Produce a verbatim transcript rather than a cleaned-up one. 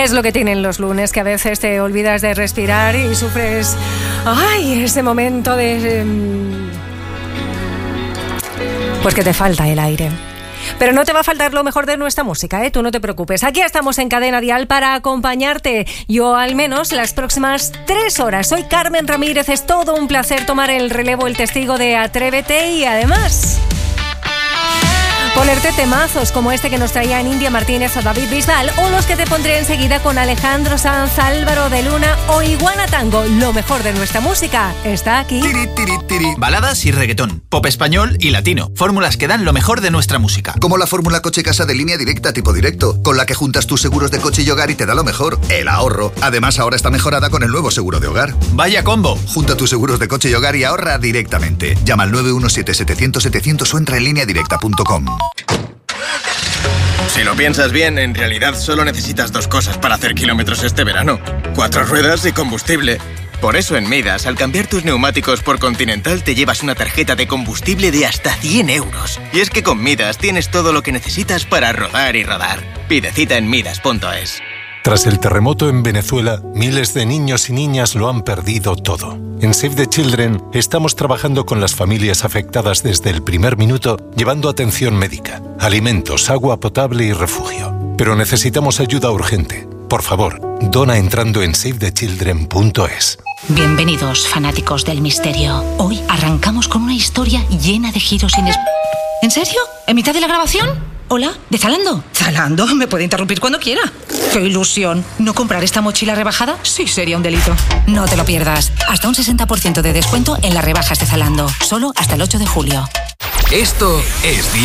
Es lo que tienen los lunes, que a veces te olvidas de respirar y sufres, ay, ese momento de... pues que te falta el aire. Pero no te va a faltar lo mejor de nuestra música, ¿eh? Tú no te preocupes. Aquí estamos en Cadena Dial para acompañarte. Yo al menos las próximas tres horas. Soy Carmen Ramírez. Es todo un placer tomar el relevo, el testigo de Atrévete y además... ponerte temazos como este que nos traían India Martínez o David Bisbal, o los que te pondré enseguida con Alejandro Sanz, Álvaro de Luna o Iguana Tango. Lo mejor de nuestra música está aquí. Tiri, tiri, tiri. Baladas y reggaetón, pop español y latino. Fórmulas que dan lo mejor de nuestra música. Como la fórmula coche-casa de Línea Directa tipo directo, con la que juntas tus seguros de coche y hogar y te da lo mejor, el ahorro. Además, ahora está mejorada con el nuevo seguro de hogar. ¡Vaya combo! Junta tus seguros de coche y hogar y ahorra directamente. Llama al nueve uno siete, setecientos, setecientos o entra en línea directa punto com. Si lo piensas bien, en realidad solo necesitas dos cosas para hacer kilómetros este verano. Cuatro ruedas y combustible. Por eso en Midas, al cambiar tus neumáticos por Continental, te llevas una tarjeta de combustible de hasta cien euros. Y es que con Midas tienes todo lo que necesitas para rodar y rodar. Pide cita en midas punto es. Tras el terremoto en Venezuela, miles de niños y niñas lo han perdido todo. En Save the Children estamos trabajando con las familias afectadas desde el primer minuto, llevando atención médica, alimentos, agua potable y refugio. Pero necesitamos ayuda urgente. Por favor, dona entrando en save the children punto es. Bienvenidos, fanáticos del misterio. Hoy arrancamos con una historia llena de giros inesperados. ¿En serio? ¿En mitad de la grabación? Hola, ¿de Zalando? ¿Zalando? ¿Me puede interrumpir cuando quiera? ¡Qué ilusión! ¿No comprar esta mochila rebajada? Sí, sería un delito. No te lo pierdas. Hasta un sesenta por ciento de descuento en las rebajas de Zalando. Solo hasta el ocho de julio. Esto es Día